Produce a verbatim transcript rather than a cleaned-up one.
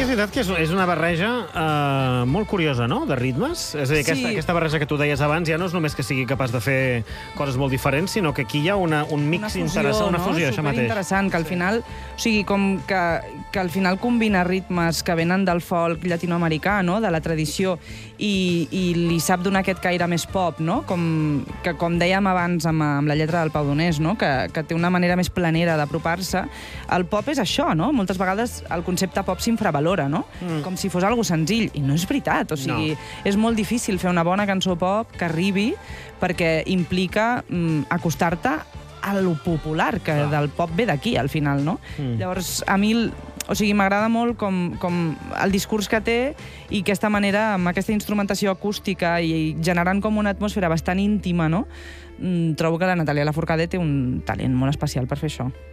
que és veritat que és, és una barreja uh, molt curiosa, no?, de ritmes. És a dir, aquesta, Sí. aquesta barreja que tu deies abans ja no és només que sigui capaç de fer coses molt diferents, sinó que aquí hi ha una, un mix una fusió, interessant, una no? fusió, això mateix. Superinteressant, que al final, o sigui, com que, que al final combina ritmes que venen del folk llatinoamericà, no?, de la tradició, i, i li sap donar aquest caire més pop, no?, com, que, com dèiem abans amb, amb la lletra del Pau Donés, no?, que, que té una manera més planera d'apropar-se. El pop és això, no? Moltes vegades el concepte pop s'infravalora, no? Mm. Com si fos algo senzill, i no és veritat. O sigui, no. És molt difícil fer una bona cançó pop que arribi perquè implica mm, acostar-te a lo popular, que ah. del pop ve d'aquí, al final, no? Mm. Llavors, a mi... O sigui, m'agrada molt com, com el discurs que té i aquesta manera, amb aquesta instrumentació acústica i generant com una atmosfera bastant íntima, no? Mm, trobo que la Natàlia Lafourcade té un talent molt especial per fer això.